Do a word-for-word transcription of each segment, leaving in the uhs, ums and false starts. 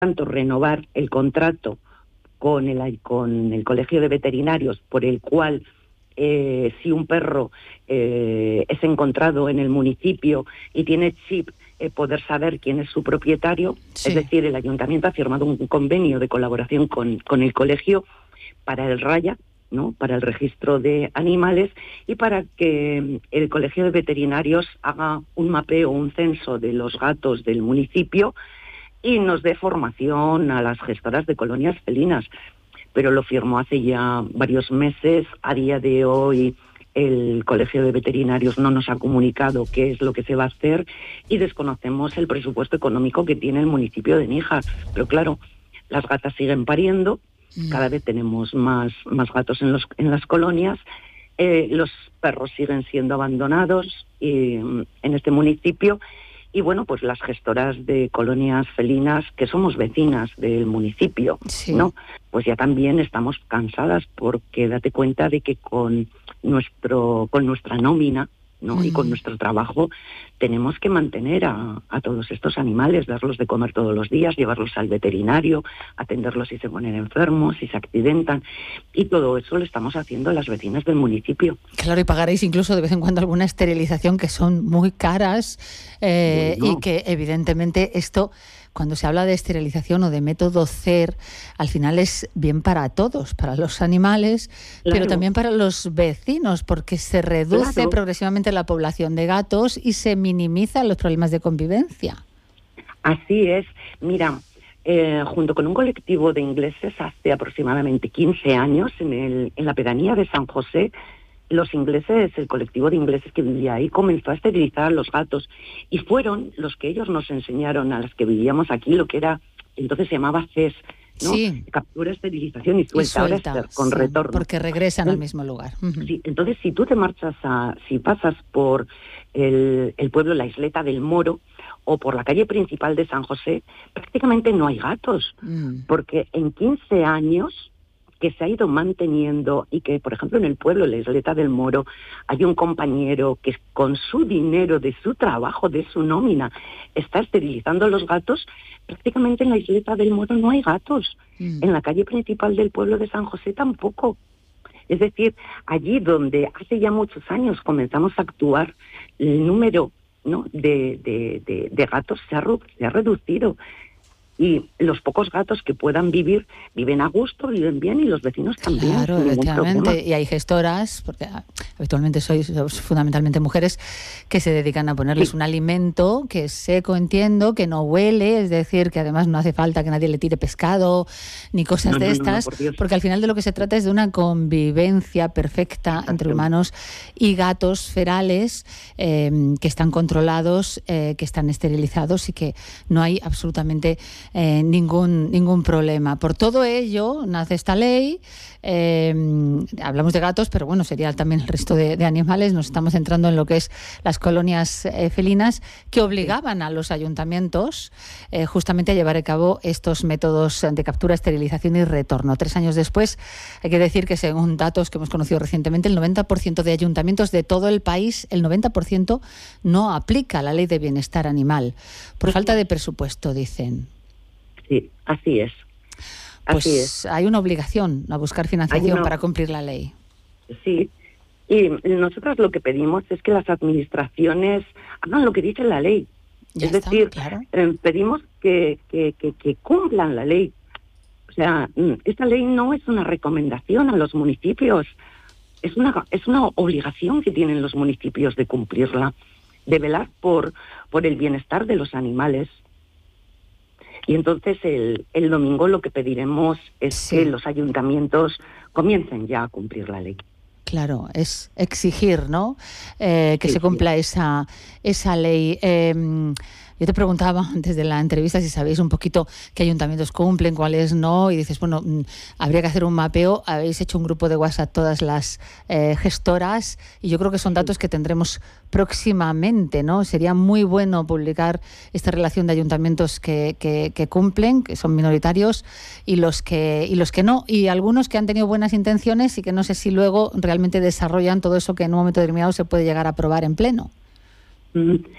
tanto, renovar el contrato con el, con el Colegio de Veterinarios, por el cual eh, si un perro eh, es encontrado en el municipio y tiene chip, eh, poder saber quién es su propietario. Sí. Es decir, el ayuntamiento ha firmado un convenio de colaboración con, con el colegio para el RAYA, ¿no?, para el registro de animales, y para que el Colegio de Veterinarios haga un mapeo, un censo de los gatos del municipio y nos dé formación a las gestoras de colonias felinas. Pero lo firmó hace ya varios meses. A día de hoy el Colegio de Veterinarios no nos ha comunicado qué es lo que se va a hacer y desconocemos el presupuesto económico que tiene el municipio de Níjar. Pero claro, las gatas siguen pariendo, cada vez tenemos más, más gatos en, los, en las colonias, eh, los perros siguen siendo abandonados y, en este municipio. Y bueno, pues las gestoras de colonias felinas, que somos vecinas del municipio, sí, ¿no?, pues ya también estamos cansadas, porque date cuenta de que con nuestro con nuestra nómina, ¿no?, mm. y con nuestro trabajo tenemos que mantener a, a todos estos animales, darlos de comer todos los días, llevarlos al veterinario, atenderlos si se ponen enfermos, si se accidentan, y todo eso lo estamos haciendo las vecinas del municipio. Claro, y pagaréis incluso de vez en cuando alguna esterilización, que son muy caras, eh, bueno. y que evidentemente esto, cuando se habla de esterilización o de método C E R, al final es bien para todos, para los animales, claro, pero también para los vecinos, porque se reduce claro. progresivamente la población de gatos y se minimizan los problemas de convivencia. Así es. Mira, eh, junto con un colectivo de ingleses, hace aproximadamente quince años, en, el, en la pedanía de San José, los ingleses, el colectivo de ingleses que vivía ahí, comenzó a esterilizar a los gatos, y fueron los que ellos nos enseñaron, a las que vivíamos aquí, lo que era, entonces se llamaba C E S, ¿no? Sí. Captura, esterilización y suelta, y suelta ahora es con sí, retorno. Porque regresan entonces, al mismo lugar. Uh-huh. Sí, entonces si tú te marchas a, si pasas por el, el pueblo, la isleta del Moro, o por la calle principal de San José, prácticamente no hay gatos, uh-huh. porque en quince años que se ha ido manteniendo, y que, por ejemplo, en el pueblo, la isleta del Moro, hay un compañero que con su dinero, de su trabajo, de su nómina, está esterilizando a los gatos. Prácticamente en la isleta del Moro no hay gatos. Mm. En la calle principal del pueblo de San José tampoco. Es decir, allí donde hace ya muchos años comenzamos a actuar, el número, ¿no?, de, de, de, de gatos se ha, se ha reducido. Y los pocos gatos que puedan vivir, viven a gusto, viven bien, y los vecinos también. Claro, efectivamente. Y hay gestoras, porque habitualmente sois, sois fundamentalmente mujeres, que se dedican a ponerles sí. un alimento que es seco, entiendo, que no huele, es decir, que además no hace falta que nadie le tire pescado ni cosas no, de no, estas, no, no, porque al final de lo que se trata es de una convivencia perfecta Exacto. entre humanos y gatos ferales, eh, que están controlados, eh, que están esterilizados y que no hay absolutamente Eh, ningún ningún problema. Por todo ello nace esta ley. Eh, hablamos de gatos, pero bueno, sería también el resto de, de animales. Nos estamos centrando en lo que es las colonias eh, felinas, que obligaban a los ayuntamientos eh, justamente a llevar a cabo estos métodos de captura, esterilización y retorno. Tres años después, hay que decir que según datos que hemos conocido recientemente, el noventa por ciento de ayuntamientos de todo el país, el noventa por ciento no aplica la ley de bienestar animal por falta de presupuesto, dicen. Sí, así es. Pues así es. Hay una obligación a buscar financiación una... para cumplir la ley. Sí, y nosotros lo que pedimos es que las administraciones hagan lo que dice la ley. Ya es está, decir, claro. eh, pedimos que, que, que, que cumplan la ley. O sea, esta ley no es una recomendación a los municipios, es una, es una obligación que tienen los municipios de cumplirla, de velar por, por el bienestar de los animales. Y entonces el, el domingo lo que pediremos es sí. que los ayuntamientos comiencen ya a cumplir la ley. Claro, es exigir, ¿no?, eh, que sí, se cumpla sí. esa esa ley. Eh, yo te preguntaba antes de la entrevista si sabéis un poquito qué ayuntamientos cumplen, cuáles no, y dices, bueno, habría que hacer un mapeo. Habéis hecho un grupo de WhatsApp todas las eh, gestoras, y yo creo que son datos que tendremos próximamente, ¿no? Sería muy bueno publicar esta relación de ayuntamientos que, que, que cumplen, que son minoritarios, y los que y los que no, y algunos que han tenido buenas intenciones y que no sé si luego realmente desarrollan todo eso que en un momento determinado se puede llegar a aprobar en pleno. Mm.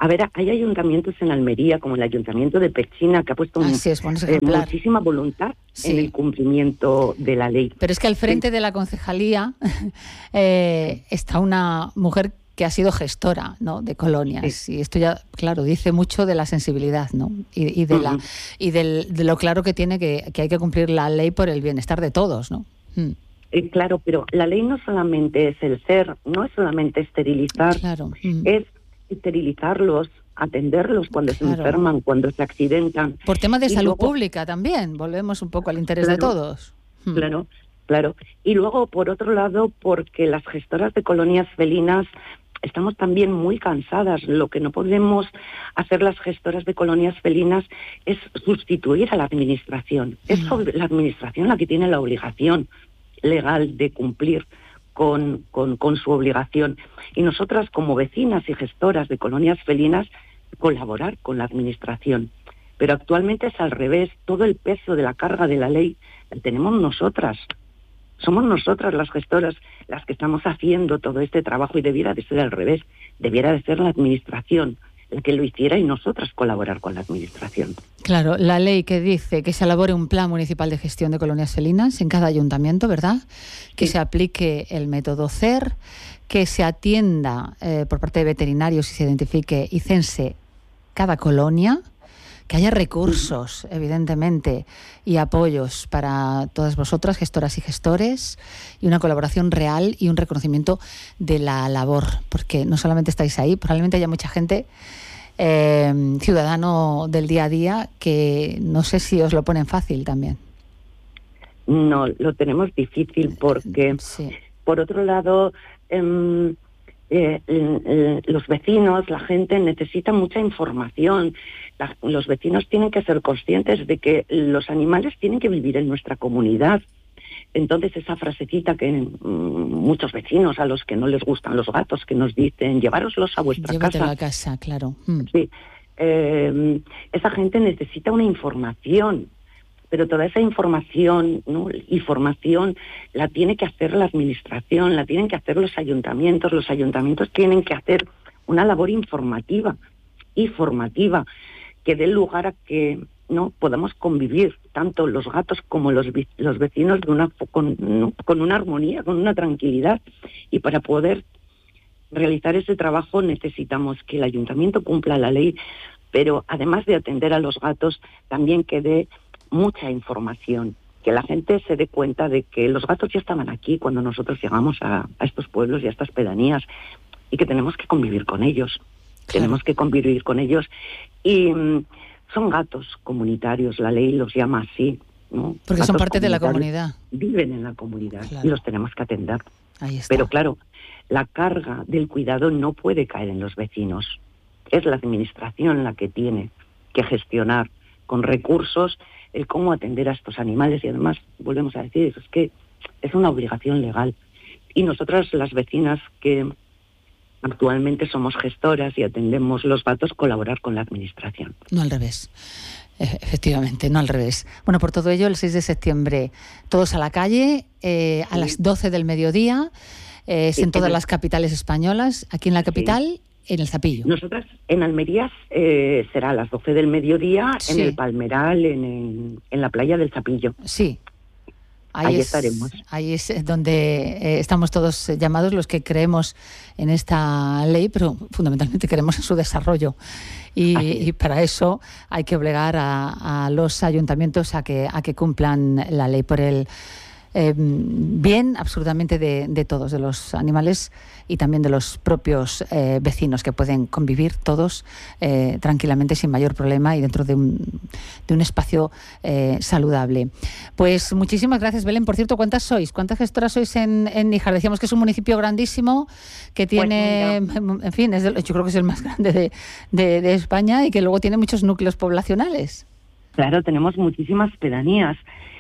A ver, hay ayuntamientos en Almería, como el Ayuntamiento de Pechina, que ha puesto Así es, bueno, eh, muchísima voluntad sí. en el cumplimiento de la ley. Pero es que al frente sí. de la concejalía eh, está una mujer que ha sido gestora, ¿no?, de colonias, sí. y esto ya, claro, dice mucho de la sensibilidad, ¿no?, y, y de uh-huh. la y del, de lo claro que tiene que, que hay que cumplir la ley por el bienestar de todos, ¿no? Mm. Eh, claro, pero la ley no solamente es el ser, no es solamente esterilizar, claro. mm. es esterilizarlos, atenderlos cuando claro. se enferman, cuando se accidentan. Por temas de y salud luego, pública también, volvemos un poco al interés claro, de todos. Mm. Claro, claro. Y luego, por otro lado, porque las gestoras de colonias felinas estamos también muy cansadas. Lo que no podemos hacer las gestoras de colonias felinas es sustituir a la administración. Mm. Es la administración la que tiene la obligación legal de cumplir con, con, con su obligación. Y nosotras, como vecinas y gestoras de colonias felinas, colaborar con la administración. Pero actualmente es al revés. Todo el peso de la carga de la ley la tenemos nosotras. Somos nosotras las gestoras las que estamos haciendo todo este trabajo, y debiera de ser al revés. Debiera de ser la administración la que lo hiciera y nosotras colaborar con la administración. Claro, la ley que dice que se elabore un plan municipal de gestión de colonias felinas en cada ayuntamiento, ¿verdad? Que sí. se aplique el método C E R, que se atienda eh, por parte de veterinarios y se identifique y cense cada colonia, que haya recursos, evidentemente, y apoyos para todas vosotras, gestoras y gestores, y una colaboración real y un reconocimiento de la labor, porque no solamente estáis ahí, probablemente haya mucha gente, eh, ciudadano del día a día, que no sé si os lo ponen fácil también. No, lo tenemos difícil porque, sí. por otro lado, eh, eh, eh, los vecinos, la gente necesita mucha información. La, los vecinos tienen que ser conscientes de que los animales tienen que vivir en nuestra comunidad. Entonces, esa frasecita que mmm, muchos vecinos a los que no les gustan los gatos, que nos dicen, llevároslos a vuestra Llévatelo casa. a casa, claro. Mm. Sí. Eh, esa gente necesita una información, pero toda esa información, ¿no?, información la tiene que hacer la administración, la tienen que hacer los ayuntamientos. Los ayuntamientos tienen que hacer una labor informativa y formativa que dé lugar a que no podamos convivir tanto los gatos como los, los vecinos de una con, ¿no? con una armonía, con una tranquilidad. Y para poder realizar ese trabajo necesitamos que el ayuntamiento cumpla la ley, pero además de atender a los gatos, también que dé mucha información, que la gente se dé cuenta de que los gatos ya estaban aquí cuando nosotros llegamos a, a estos pueblos y a estas pedanías, y que tenemos que convivir con ellos. Claro. Tenemos que convivir con ellos y mmm, son gatos comunitarios, la ley los llama así, ¿no? Porque gatos son parte de la comunidad. Viven en la comunidad, claro, y los tenemos que atender. Ahí está. Pero claro, la carga del cuidado no puede caer en los vecinos. Es la administración la que tiene que gestionar con recursos el cómo atender a estos animales, y además, volvemos a decir, es que es una obligación legal. Y nosotras, las vecinas que actualmente somos gestoras y atendemos los gatos, colaborar con la administración. No al revés. Efectivamente, no al revés. Bueno, por todo ello, el seis de septiembre, todos a la calle, eh, a sí. las doce del mediodía, eh, es sí, en todas en el... las capitales españolas. Aquí en la capital, sí. en el Zapillo. Nosotras, en Almería, eh, será a las doce del mediodía, sí. en el Palmeral, en, en, en la playa del Zapillo. Sí. Ahí, ahí es, estaremos. Ahí es donde eh, estamos todos llamados, los que creemos en esta ley, pero fundamentalmente creemos en su desarrollo. Y, y para eso hay que obligar a, a los ayuntamientos a que, a que cumplan la ley por el eh, bien absolutamente de, de todos, de los animales y también de los propios eh, vecinos, que pueden convivir todos eh, tranquilamente, sin mayor problema, y dentro de un, de un espacio eh, saludable. Pues muchísimas gracias, Belén. Por cierto, ¿cuántas sois? ¿Cuántas gestoras sois en, en Níjar? Decíamos que es un municipio grandísimo, que tiene, pues en fin, es de, yo creo que es el más grande de, de, de España, y que luego tiene muchos núcleos poblacionales. Claro, tenemos muchísimas pedanías.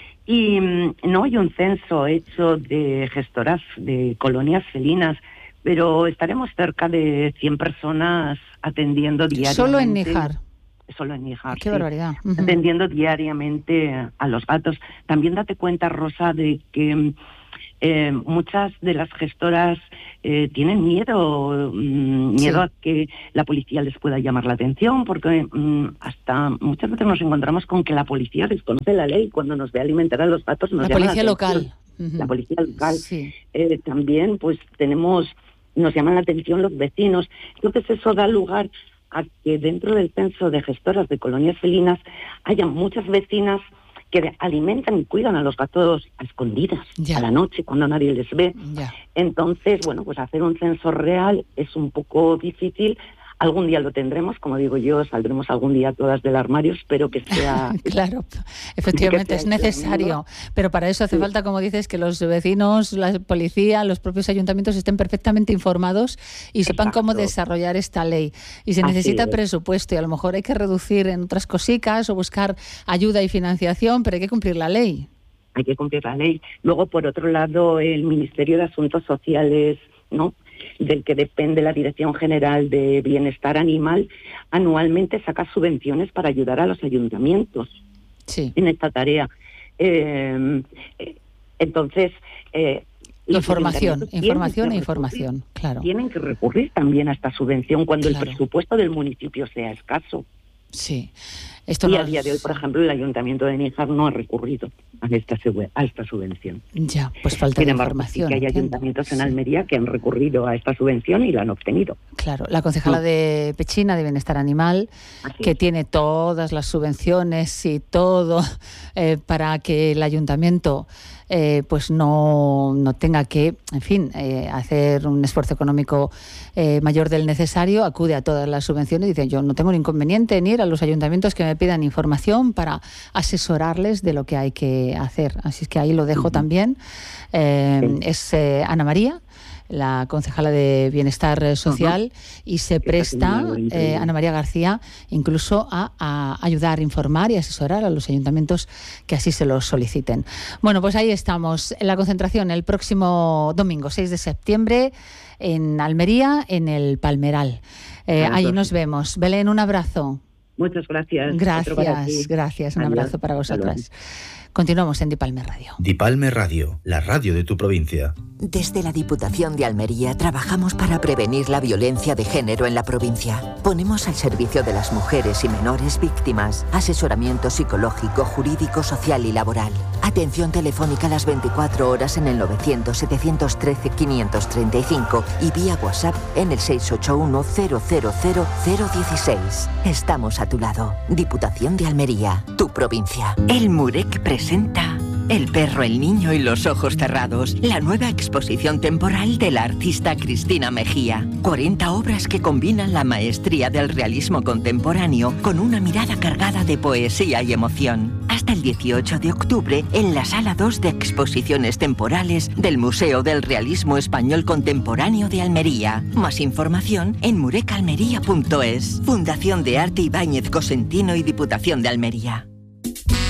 Y no hay un censo hecho de gestoras de colonias felinas, pero estaremos cerca de cien personas atendiendo diariamente. ¿Solo en Níjar? Solo en Níjar, ¡Qué sí. barbaridad! Uh-huh. Atendiendo diariamente a los gatos. También date cuenta, Rosa, de que Eh, muchas de las gestoras eh, tienen miedo, mmm, miedo sí. a que la policía les pueda llamar la atención, porque mmm, hasta muchas veces nos encontramos con que la policía desconoce la ley. Cuando nos ve alimentar a los gatos nos la llama policía la atención. local. Uh-huh. La policía local. Sí. Eh, también, pues tenemos, nos llaman la atención los vecinos. Entonces eso da lugar a que dentro del censo de gestoras de colonias felinas haya muchas vecinas que alimentan y cuidan a los gatos a escondidas, ya. a la noche, cuando nadie les ve. Ya. Entonces, bueno, pues hacer un censo real es un poco difícil. Algún día lo tendremos, como digo yo, saldremos algún día todas del armario, espero que sea... Claro, efectivamente es necesario, pero para eso hace sí. falta, como dices, que los vecinos, la policía, los propios ayuntamientos estén perfectamente informados y sepan Exacto. cómo desarrollar esta ley. Y se necesita presupuesto y a lo mejor hay que reducir en otras cositas o buscar ayuda y financiación, pero hay que cumplir la ley. Hay que cumplir la ley. Luego, por otro lado, el Ministerio de Asuntos Sociales, ¿no?, del que depende la Dirección General de Bienestar Animal, anualmente saca subvenciones para ayudar a los ayuntamientos sí. en esta tarea. Eh, entonces... Eh, información, información e información, claro. Tienen que recurrir también a esta subvención cuando claro. el presupuesto del municipio sea escaso. Sí. Esto y nos... a día de hoy, por ejemplo, el Ayuntamiento de Níjar no ha recurrido a esta, a esta subvención. Ya, pues falta Sin de embargo, información. Sí que hay entiendo. ayuntamientos en sí. Almería que han recurrido a esta subvención y la han obtenido. Claro, la concejala sí. de Pechina, de Bienestar Animal, Así que es. tiene todas las subvenciones y todo eh, para que el ayuntamiento... Eh, pues no, no tenga que, en fin, eh, hacer un esfuerzo económico eh, mayor del necesario, acude a todas las subvenciones y dice, yo no tengo ningún inconveniente en ir a los ayuntamientos que me pidan información para asesorarles de lo que hay que hacer. Así es que ahí lo dejo uh-huh. también. Eh, sí. Es eh, Ana María, la concejala de Bienestar Social, uh-huh. y se presta, eh, Ana María García, incluso a, a ayudar, informar y asesorar a los ayuntamientos que así se los soliciten. Bueno, pues ahí estamos, en la concentración el próximo domingo, seis de septiembre, en Almería, en el Palmeral. Eh, allí nos vemos. Belén, un abrazo. Muchas gracias. Gracias, gracias. Un Adiós. abrazo para vosotras. Continuamos en Dipalme Radio. Dipalme Radio, la radio de tu provincia. Desde la Diputación de Almería trabajamos para prevenir la violencia de género en la provincia. Ponemos al servicio de las mujeres y menores víctimas asesoramiento psicológico, jurídico, social y laboral. Atención telefónica las veinticuatro horas en el novecientos, setecientos trece, quinientos treinta y cinco y vía WhatsApp en el seis ocho uno, cero cero cero, cero dieciséis. Estamos a tu lado. Diputación de Almería, tu provincia. El Murek presenta El perro, el niño y los ojos cerrados, la nueva exposición temporal de la artista Cristina Mejía. cuarenta obras que combinan la maestría del realismo contemporáneo con una mirada cargada de poesía y emoción. Hasta el dieciocho de octubre en la Sala dos de Exposiciones Temporales del Museo del Realismo Español Contemporáneo de Almería. Más información en murecalmería punto es. Fundación de Arte Ibáñez Cosentino y Diputación de Almería.